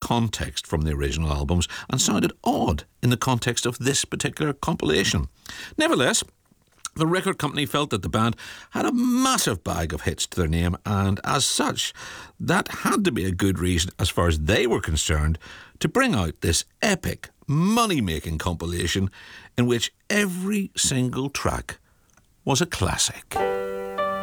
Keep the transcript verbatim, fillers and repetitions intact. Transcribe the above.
context from the original albums and sounded odd in the context of this particular compilation. Nevertheless, the record company felt that the band had a massive bag of hits to their name, and as such, that had to be a good reason, as far as they were concerned, to bring out this epic, money-making compilation in which every single track was a classic.